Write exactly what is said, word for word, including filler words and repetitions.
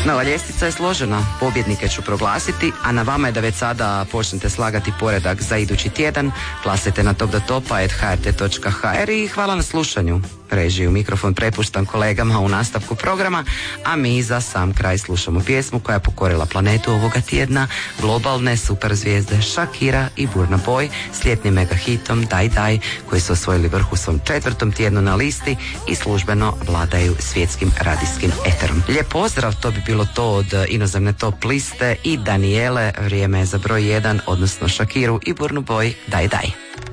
Nova ljestvica je složena, pobjednike ću proglasiti, a na vama je da već sada počnete slagati poredak za idući tjedan. Glasajte na top do topa at h r t dot h r i hvala na slušanju. Režiju mikrofon prepuštam kolegama u nastavku programa, a mi za sam kraj slušamo pjesmu koja je pokorila planetu ovoga tjedna, globalne superzvijezde Shakira i Burna Boy s ljetnim mega hitom Daj Daj, koji su osvojili vrh u svom četvrtom tjednu na listi i službeno vladaju svjetskim radijskim eterom. Lijep pozdrav, to bi bilo to od inozemne top liste i Danijele. Vrijeme je za broj jedan, odnosno Shakiru i Burnu Boy Daj Daj.